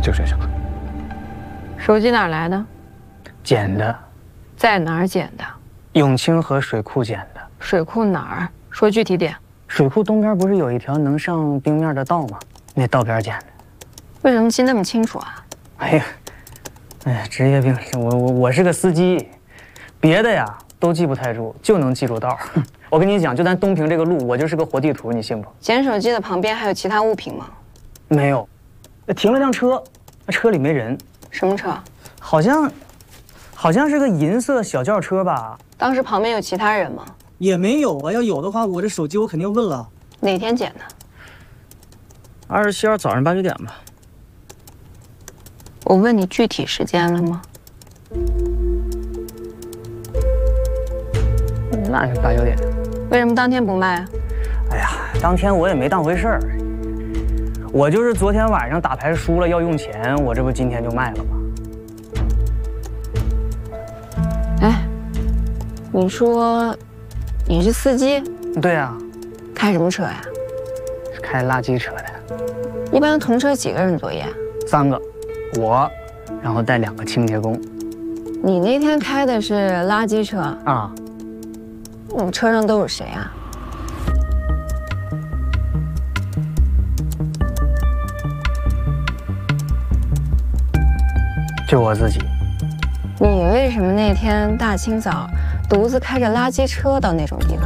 就这个。 手机哪儿来的？ 捡的。 在哪儿捡的？ 永清河水库捡的。 水库哪儿？说具体点。水库东边不是有一条能上冰面的道吗？那道边捡的。 为什么记那么清楚啊？ 哎呀，职业病，我是个司机，别的呀都记不太住，就能记住道。我跟你讲，就咱东平这个路，我就是个活地图，你信不？ 捡手机的旁边还有其他物品吗？ 没有，停了辆车，车里没人。 什么车？好像是个银色小轿车吧。 当时旁边有其他人吗？ 也没有啊，要有的话，我这手机我肯定问了。 哪天捡的 27号早上8、9点吧。 我问你具体时间了吗？ 那是8、9点。 为什么当天不卖啊？ 哎呀，当天我也没当回事儿，我就是昨天晚上打牌输了要用钱，我这不今天就卖了吗？ 哎，你说你是司机？ 对啊。 开什么车呀？ 是开垃圾车的。 一般同车几个人作业 ？3个，我，然后带2个清洁工。 你那天开的是垃圾车啊？ 你们车上都有谁啊？ 就我自己。 你为什么那天大清早独自开着垃圾车到那种地方